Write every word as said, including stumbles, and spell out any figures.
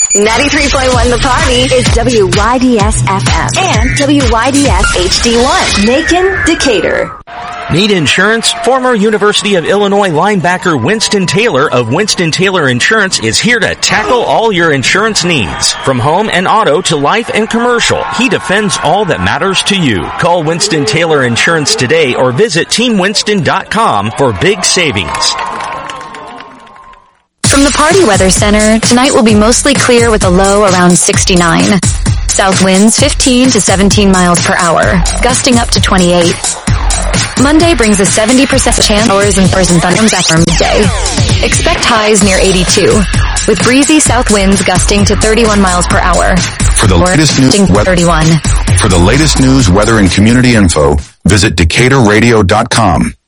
ninety-three point one The Party is W Y D S F M and W Y D S H D one. Macon, Decatur. Need insurance? Former University of Illinois linebacker Winston Taylor of Winston Taylor Insurance is here to tackle all your insurance needs. From home and auto to life and commercial, he defends all that matters to you. Call Winston Taylor Insurance today or visit team winston dot com for big savings. From the Party Weather Center, tonight will be mostly clear with a low around sixty-nine. South winds fifteen to seventeen miles per hour, gusting up to twenty-eight. Monday brings a seventy percent chance of showers and thunders and thunderstorms after midday. Expect highs near eighty-two, with breezy south winds gusting to thirty-one miles per hour. For the latest news, thirty-one. For the latest news, weather, and community info, visit Decatur Radio dot com.